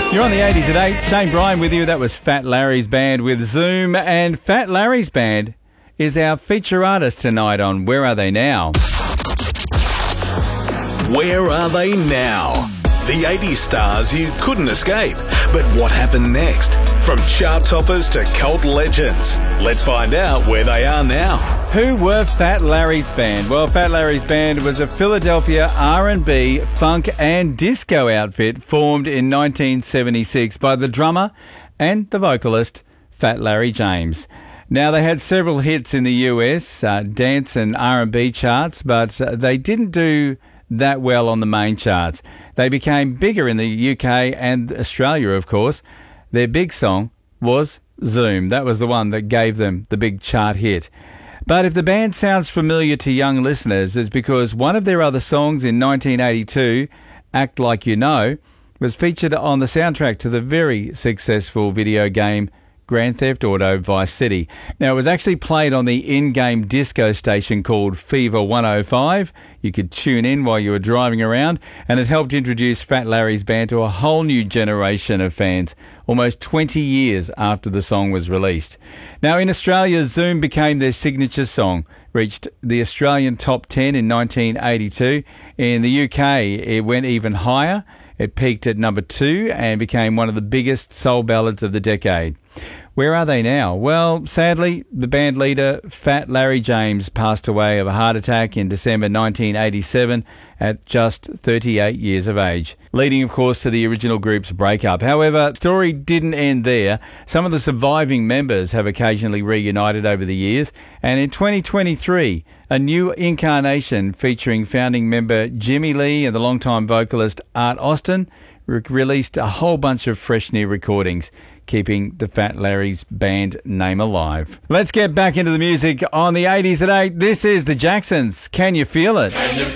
You're on the 80s at 8. Shane Bryan with you. That was Fat Larry's band with Zoom. And Fat Larry's band is our feature artist tonight on Where Are They Now? Where Are They Now? The 80s stars you couldn't escape. But what happened next? From chart toppers to cult legends. Let's find out where they are now. Who were Fat Larry's band? Well, Fat Larry's band was a Philadelphia R&B, funk and disco outfit formed in 1976 by the drummer and the vocalist Fat Larry James. Now, they had several hits in the US, dance and R&B charts, but they didn't do that well on the main charts. They became bigger in the UK and Australia, of course. Their big song was Zoom. That was the one that gave them the big chart hit. But if the band sounds familiar to young listeners, it's because one of their other songs in 1982, Act Like You Know, was featured on the soundtrack to the very successful video game Grand Theft Auto Vice City. Now, it was actually played on the in-game disco station called Fever 105. You could tune in while you were driving around, and it helped introduce Fat Larry's band to a whole new generation of fans, almost 20 years after the song was released. Now, in Australia, Zoom became their signature song, reached the Australian top 10 in 1982. In the UK, it went even higher. It peaked at number 2 and became one of the biggest soul ballads of the decade. Where are they now? Well, sadly, the band leader, Fat Larry James, passed away of a heart attack in December 1987 at just 38 years of age, leading, of course, to the original group's breakup. However, the story didn't end there. Some of the surviving members have occasionally reunited over the years, and in 2023, a new incarnation featuring founding member Jimmy Lee and the longtime vocalist Art Austin released a whole bunch of fresh new recordings, keeping the Fat Larry's band name alive. Let's get back into the music on the 80s at 8. This is the Jacksons. Can you feel it? Can you